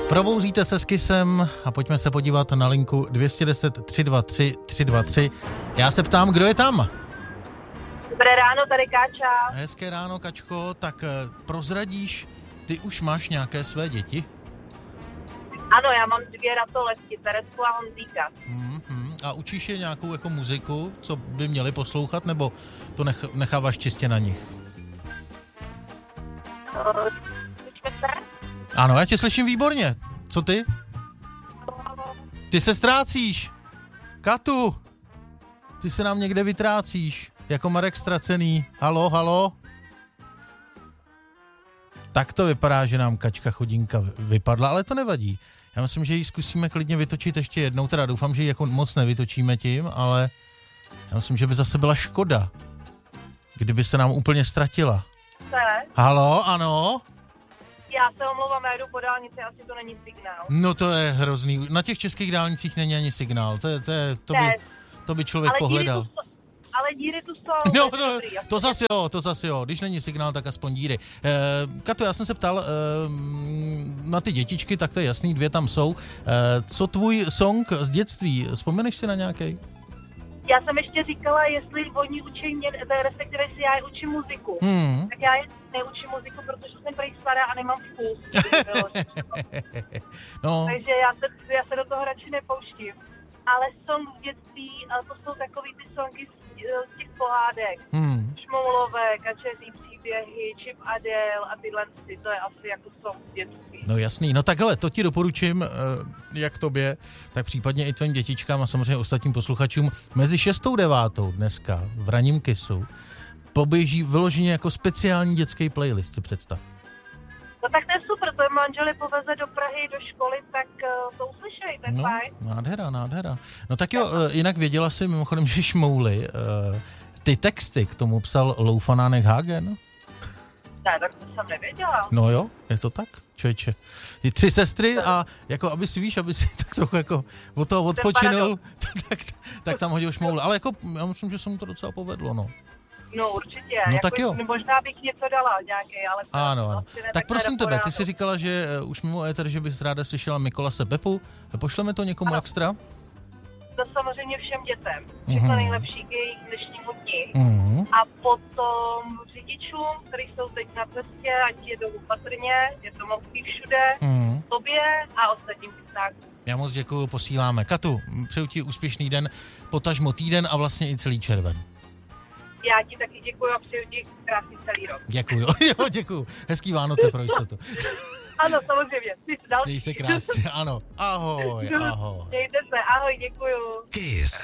Probouzíte se s Kissem a pojďme se podívat na linku 210 323 323. Já se ptám, kdo je tam? Dobré ráno, tady Káča. Hezké ráno, Kačko. Tak prozradíš, ty už máš nějaké své děti? Ano, já mám 2 ratolesti, Teresku a Honzíka. A učíš je nějakou jako muziku, co by měli poslouchat, nebo to necháváš čistě na nich? Slyšíme se? Ano, já tě slyším výborně. Co ty? Ty se ztrácíš. Katu, ty se nám někde vytrácíš, jako Marek Ztracený. Halo, halo? Tak to vypadá, že nám Kačka Chodinka vypadla, ale to nevadí. Já myslím, že ji zkusíme klidně vytočit ještě jednou, teda doufám, že ji jako moc nevytočíme tím, ale já myslím, že by zase byla škoda, kdyby se nám úplně ztratila. Halo, ano? Já se omlouvám, já jdu po dálnici, asi to není signál. No to je hrozný. Na těch českých dálnicích není ani signál. To by člověk pohledal. Ale díry tu jsou. No, to zase jo. Když není signál, tak aspoň díry. Kato, já jsem se ptal na ty dětičky, tak to je jasný, 2 tam jsou. Co tvůj song z dětství? Vzpomeneš si na nějaký? Já jsem ještě říkala, jestli oni učí mě, respektive jestli já je učím muziku. Tak já je neučím muziku, protože jsem prej stará a nemám vkus. No. Takže já se do toho radši nepouštím. Ale song v dětství, to jsou takový ty songy z těch pohádek. Šmoulové, Kačeří příběhy, Chip a Dale a tyhle, to je asi jako song v dětství. No jasný, no tak hele, to ti doporučím, jak tobě, tak případně i tvým dětičkám a samozřejmě ostatním posluchačům. Mezi 6. a 9. dneska v ranním Kissu poběží vyloženě jako speciální dětský playlist, si představ. No tak to je super, to je manželi poveze do Prahy, do školy, tak to uslyšej, to je fajn. Nádhera. No tak jo, jinak věděla jsi mimochodem, že Šmouly, ty texty k tomu psal Loufanánek Hagen? Ne, tak to jsem nevěděla. No jo, je to tak, člověče. 3 sestry a jako, aby si tak trochu jako od toho odpočinul, tak tam hodil Šmouly. Ale jako, já myslím, že se mu to docela povedlo, no. No určitě, no, jako, tak jo. Možná bych něco dala nějaký, ale... Ano. Tak prosím tebe, ty jsi říkala, že už mimo éter, že bys ráda slyšela Mikolase Pepu. Pošleme to někomu extra? To samozřejmě všem dětem. Všechno nejlepší k jejich dnešnímu dni. A potom řidičům, kteří jsou teď na cestě, ať jedou opatrně, je to mokřý všude, tobě a ostatním kysákům. Já moc děkuju, posíláme. Katu, přeju ti úspěšný den, potažmo týden a vlastně i celý červen. Já ti taky děkuju a přeju ti krásný celý rok. Děkuju. Hezký Vánoce pro jistotu. Ano, samozřejmě. Ty jsi další. Měj se krásně, ano. Ahoj. Mějte se, ahoj, děkuju. Kiss.